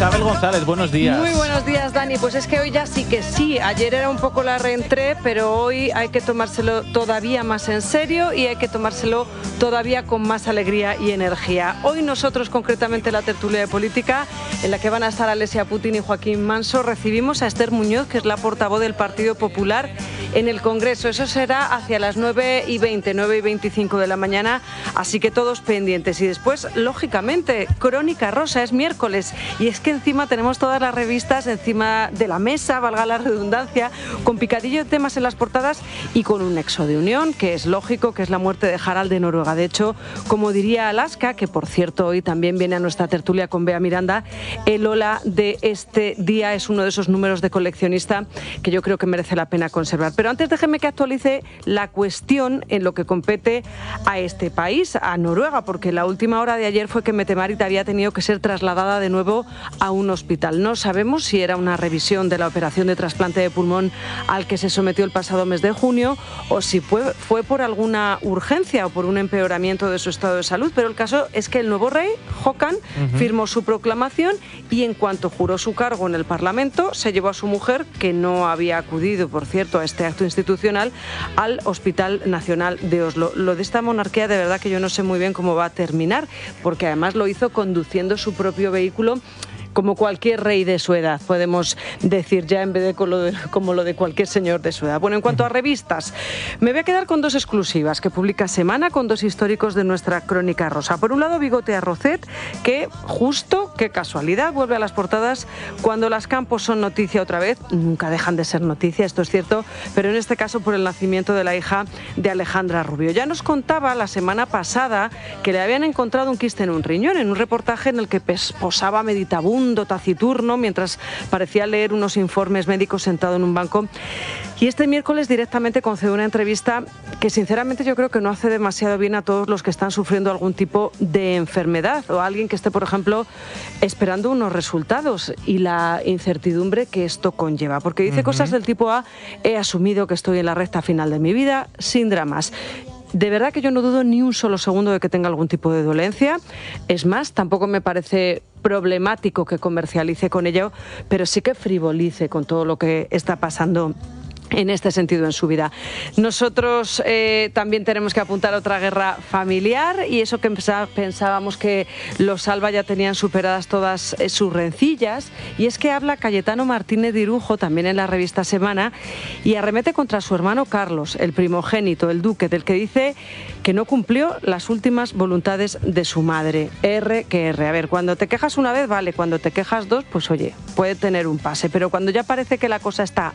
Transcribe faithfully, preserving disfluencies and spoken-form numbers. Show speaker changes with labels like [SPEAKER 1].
[SPEAKER 1] Isabel González, buenos días.
[SPEAKER 2] Muy buenos días, Dani. Pues es que hoy ya sí que sí. Ayer era un poco la reentré, pero hoy hay que tomárselo todavía más en serio y hay que tomárselo todavía con más alegría y energía. Hoy nosotros, concretamente la tertulia de política, en la que van a estar Alesia Putin y Joaquín Manso, recibimos a Esther Muñoz, que es la portavoz del Partido Popular en el Congreso. Eso será hacia las nueve y veinte, nueve y veinticinco de la mañana, así que todos pendientes. Y después, lógicamente, Crónica Rosa, es miércoles y es que encima tenemos todas las revistas encima de la mesa, valga la redundancia, con picadillo de temas en las portadas y con un nexo de unión, que es lógico, que es la muerte de Harald de Noruega. De hecho, como diría Alaska, que por cierto hoy también viene a nuestra tertulia con Bea Miranda, el hola de este día es uno de esos números de coleccionista que yo creo que merece la pena conservar. Pero antes déjenme que actualice la cuestión en lo que compete a este país, a Noruega, porque la última hora de ayer fue que Mette-Marit había tenido que ser trasladada de nuevo a un hospital. No sabemos si era una revisión de la operación de trasplante de pulmón al que se sometió el pasado mes de junio o si fue, fue por alguna urgencia o por un empeoramiento de su estado de salud, pero el caso es que el nuevo rey, Håkan, uh-huh. firmó su proclamación y en cuanto juró su cargo en el Parlamento, se llevó a su mujer, que no había acudido, por cierto, a este acto institucional, al Hospital Nacional de Oslo. Lo de esta monarquía de verdad que yo no sé muy bien cómo va a terminar, porque además lo hizo conduciendo su propio vehículo, como cualquier rey de su edad, podemos decir ya, en vez de como, lo de como lo de cualquier señor de su edad. Bueno, en cuanto a revistas, me voy a quedar con dos exclusivas que publica Semana, con dos históricos de nuestra Crónica Rosa. Por un lado, Bigote a Rocet, que justo, qué casualidad, vuelve a las portadas cuando las Campos son noticia otra vez. Nunca dejan de ser noticia, esto es cierto, pero en este caso por el nacimiento de la hija de Alejandra Rubio. Ya nos contaba la semana pasada que le habían encontrado un quiste en un riñón, en un reportaje en el que posaba meditabundo, taciturno, mientras parecía leer unos informes médicos sentado en un banco. Y este miércoles directamente concedió una entrevista que sinceramente yo creo que no hace demasiado bien a todos los que están sufriendo algún tipo de enfermedad o a alguien que esté, por ejemplo, esperando unos resultados y la incertidumbre que esto conlleva. Porque dice uh-huh. cosas del tipo A: he asumido que estoy en la recta final de mi vida, sin dramas. De verdad que yo no dudo ni un solo segundo de que tenga algún tipo de dolencia. Es más, tampoco me parece problemático que comercialice con ello, pero sí que frivolice con todo lo que está pasando en este sentido en su vida. Nosotros eh, también tenemos que apuntar a otra guerra familiar, y eso que pensábamos que los Alba ya tenían superadas todas eh, sus rencillas, y es que habla Cayetano Martínez de Irujo también en la revista Semana y arremete contra su hermano Carlos, el primogénito, el duque, del que dice que no cumplió las últimas voluntades de su madre. R que R. A ver, cuando te quejas una vez, vale, cuando te quejas dos, pues oye, puede tener un pase, pero cuando ya parece que la cosa está